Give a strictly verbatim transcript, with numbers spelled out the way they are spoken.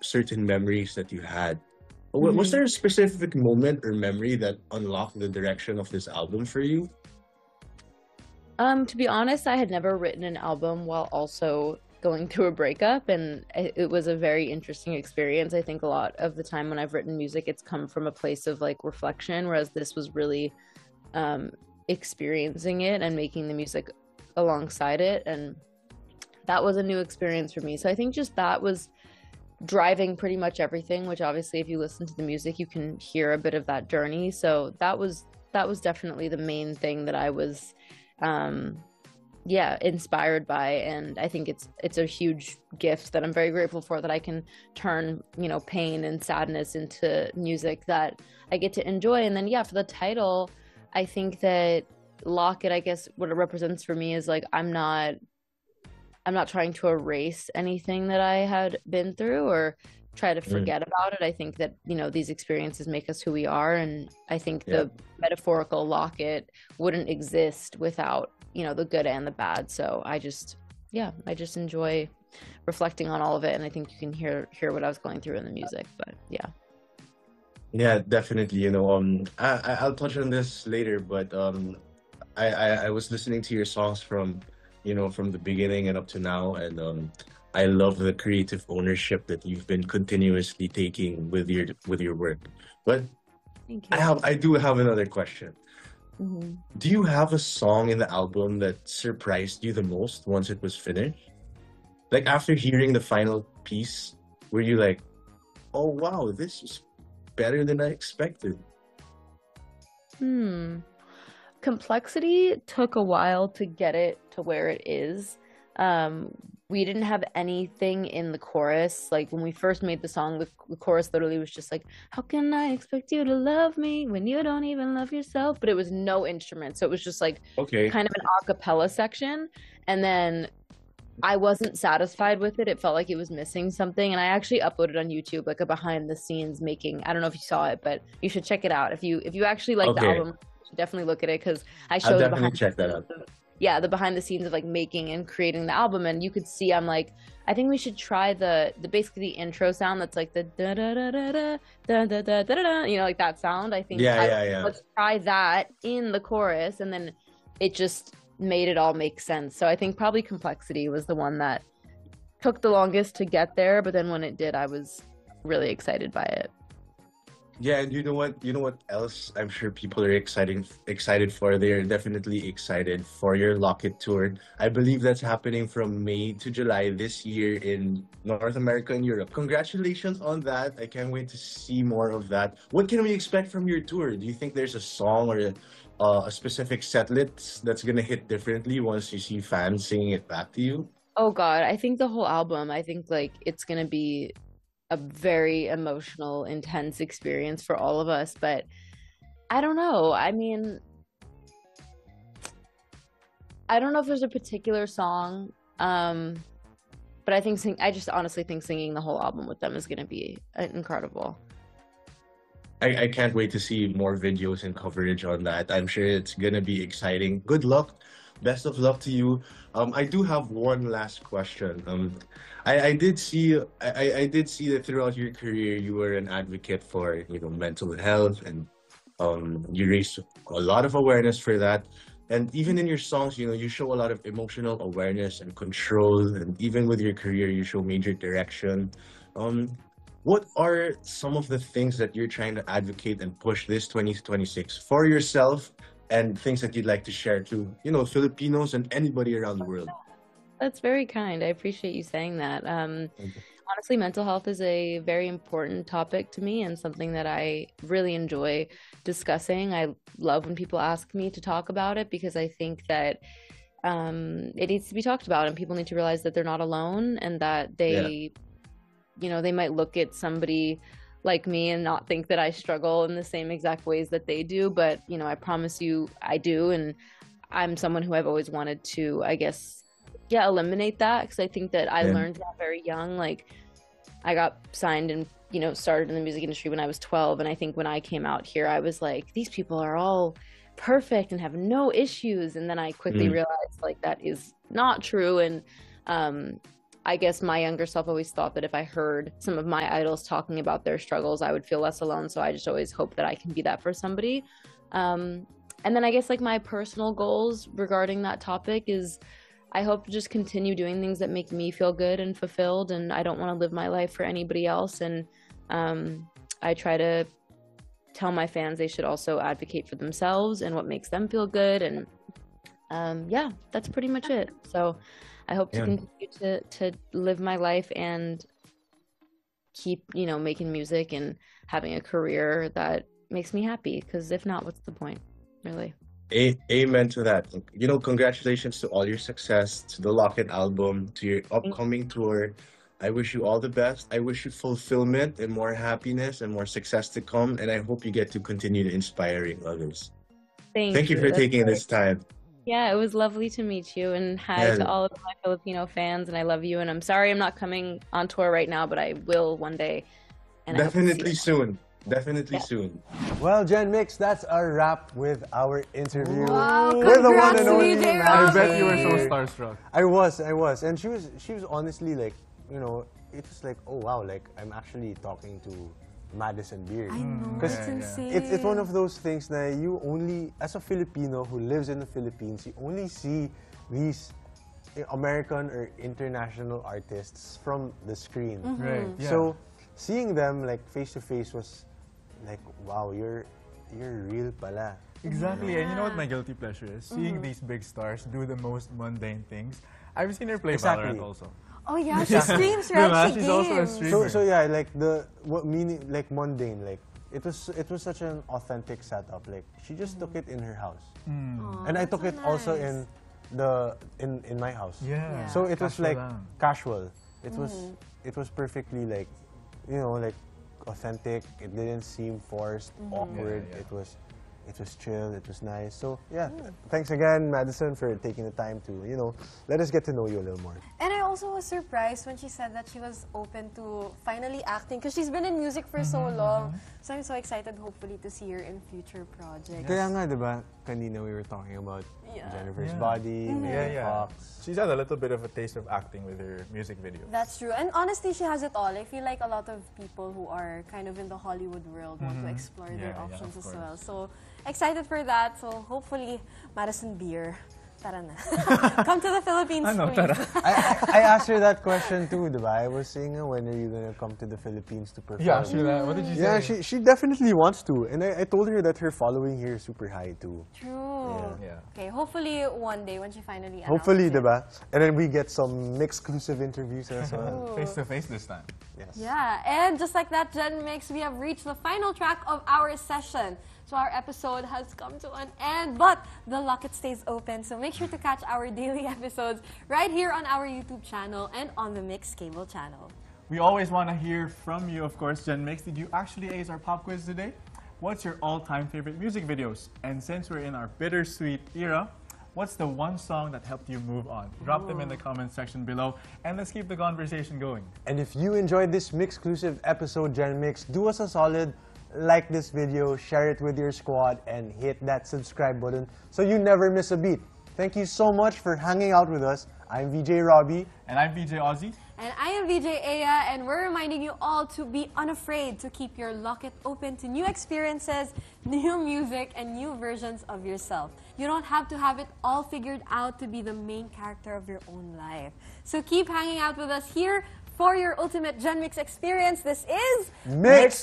certain memories that you had. Wa- Was hmm there a specific moment or memory that unlocked the direction of this album for you? Um, to be honest, I had never written an album while also going through a breakup, and it, it was a very interesting experience. I think a lot of the time when I've written music, it's come from a place of like reflection, whereas this was really um, experiencing it and making the music alongside it. And that was a new experience for me. So I think just that was driving pretty much everything, which obviously if you listen to the music, you can hear a bit of that journey. So that was that was definitely the main thing that I was um yeah, inspired by, and I think it's it's a huge gift that I'm very grateful for, that I can turn, you know, pain and sadness into music that I get to enjoy. And then yeah, for the title, I think that Lock It, I guess what it represents for me is like I'm not I'm not trying to erase anything that I had been through or try to Mm, forget about it. I think that, you know, these experiences make us who we are. And I think yeah. the metaphorical locket wouldn't exist without, you know, the good and the bad. So I just, yeah, I just enjoy reflecting on all of it. And I think you can hear, hear what I was going through in the music. But yeah. Yeah, definitely. You know, um, I, I I'll touch on this later, but um, I, I I was listening to your songs from, you know, from the beginning and up to now, and um, I love the creative ownership that you've been continuously taking with your with your work. But Thank I you. have I do have another question. hmm Do you have a song in the album that surprised you the most once it was finished? Like after hearing the final piece, were you like, "Oh wow, this is better than I expected"? Hmm. Complexity took a while to get it to where it is. Um, we didn't have anything in the chorus. Like when we first made the song, the, the chorus literally was just like, "How can I expect you to love me when you don't even love yourself?" But it was no instrument. So it was just like Okay, kind of an a cappella section. And then I wasn't satisfied with it. It felt like it was missing something. And I actually uploaded on YouTube like a behind the scenes making. I don't know if you saw it, but you should check it out. If you if you actually like the okay, album, you should definitely look at it because I I'll show the definitely behind check the that scenes out. of, yeah, the behind the scenes of like making and creating the album. And you could see I'm like, I think we should try the the basically the intro sound that's like the da da da da da da da da da da, you know, like that sound. I think Yeah, I was yeah, like, yeah. let's try that in the chorus, and then it just made it all make sense. So I think probably Complexity was the one that took the longest to get there, but then when it did, I was really excited by it. Yeah, and you know what? You know what else I'm sure people are exciting excited for? They're definitely excited for your Locket tour. I believe that's happening from May to July this year in North America and Europe. Congratulations on that. I can't wait to see more of that. What can we expect from your tour? Do you think there's a song or a, uh, a specific set list that's gonna hit differently once you see fans singing it back to you? Oh God, I think the whole album, I think like it's gonna be a very emotional, intense experience for all of us. But I don't know. I mean, I don't know if there's a particular song, um, but I think sing I just honestly think singing the whole album with them is gonna be uh, incredible. I, I can't wait to see more videos and coverage on that. I'm sure it's gonna be exciting. Good luck. Best of luck to you. Um, I do have one last question. Um, I, I did see I, I did see that throughout your career you were an advocate for, you know, mental health, and um you raised a lot of awareness for that. And even in your songs, you know, you show a lot of emotional awareness and control, and even with your career, you show major direction. Um, what are some of the things that you're trying to advocate and push this twenty twenty-six for yourself, and things that you'd like to share to, you know, Filipinos and anybody around the world? That's very kind. I appreciate you saying that. Um, honestly, mental health is a very important topic to me and something that I really enjoy discussing. I love when people ask me to talk about it because I think that um, it needs to be talked about and people need to realize that they're not alone and that Yeah. they, you know, they might look at somebody like me and not think that I struggle in the same exact ways that they do. But, you know, I promise you I do. And I'm someone who I've always wanted to, I guess, yeah, eliminate that because I think that I Yeah. learned that very young. Like, I got signed and, you know, started in the music industry when I was twelve. And I think when I came out here, I was like, these people are all perfect and have no issues. And then I quickly Mm, realized, like, that is not true. And, um, I guess my younger self always thought that if I heard some of my idols talking about their struggles, I would feel less alone. So I just always hope that I can be that for somebody. Um, and then I guess like my personal goals regarding that topic is I hope to just continue doing things that make me feel good and fulfilled. And I don't want to live my life for anybody else. And um, I try to tell my fans they should also advocate for themselves and what makes them feel good. And um, yeah, that's pretty much it. So I hope to Yeah. continue to, to live my life and keep, you know, making music and having a career that makes me happy. Because if not, what's the point, really? A- amen to that. You know, congratulations to all your success, to the Lock It album, to your upcoming tour. I wish you all the best. I wish you fulfillment and more happiness and more success to come. And I hope you get to continue to inspiring others. Thank, Thank you for That's taking very- this time. Yeah, it was lovely to meet you. And hi Yeah. to all of my Filipino fans. And I love you. And I'm sorry I'm not coming on tour right now, but I will one day. And I hope to see Definitely you. soon. Definitely Yeah. soon. Well, Gen Mix, that's a wrap with our interview Wow, with the one congrats, and only V J Madison I bet you were Beer. so starstruck. I was, I was, and she was, she was honestly like, you know, it was like, oh wow, like I'm actually talking to Madison Beer. I know, Because it's yeah, yeah. insane. It's it's one of those things that you only, as a Filipino who lives in the Philippines, you only see these American or international artists from the screen. Right. Yeah. So seeing them like face to face was like, wow, you're you're real pala. Exactly, and you know what my guilty pleasure is? Seeing Mm-hmm. these big stars do the most mundane things. I've seen her play Exactly. Valorant also. Oh yeah, she streams, right? Diba? She She's also a games. streamer. So so yeah, like the what meaning like mundane, like it was it was such an authentic setup. Like she just took it in her house, Aw, and I that's took so it also nice. in the in in my house. Yeah. Yeah. So it was Casual like lang. casual. It was it was perfectly like, you know, like authentic. It didn't seem forced, awkward. Yeah, yeah. It was it was chill. It was nice. So yeah, thanks again, Madison, for taking the time to, you know, let us get to know you a little more. And I also was surprised when she said that she was open to finally acting because she's been in music for so long. So I'm so excited, hopefully, to see her in future projects. Kaya nga, diba, kanina we were talking about Yeah. Jennifer's Yeah. Body, Yeah, Megan yeah. Fox. She's had a little bit of a taste of acting with her music video. That's true. And honestly, she has it all. I feel like a lot of people who are kind of in the Hollywood world want to explore their Yeah, yeah, options of as course. well. So excited for that. So hopefully, Madison Beer, tara na. Come to the Philippines, Ano, please. tara. I, I, I asked her that question too, diba? I was saying, uh, when are you gonna come to the Philippines to perform? Yeah, she, uh, what did you Yeah, say? she, she definitely wants to. And I, I told her that her following here is super high too. True. Yeah. Okay, hopefully one day when she finally Hopefully, announces it. diba? And then we get some exclusive interviews as well. Face to face this time. Yes. Yeah, and just like that, Gen Mix, we have reached the final track of our session. So our episode has come to an end, but the locket stays open. So make sure to catch our daily episodes right here on our YouTube channel and on the Mix Cable channel. We always want to hear from you, of course, Gen Mix. Did you actually ace our pop quiz today? What's your all-time favorite music videos? And since we're in our bittersweet era, what's the one song that helped you move on? Drop them in the comment section below, and let's keep the conversation going. And if you enjoyed this Mixclusive episode, Gen Mix, do us a solid. Like this video, share it with your squad, and hit that subscribe button so you never miss a beat. Thank you so much for hanging out with us. I'm V J Robbie. And I'm V J Ozzy. And I am V J Aya, and we're reminding you all to be unafraid to keep your locket open to new experiences, new music, and new versions of yourself. You don't have to have it all figured out to be the main character of your own life. So keep hanging out with us here for your ultimate Gen Mix experience. This is Mix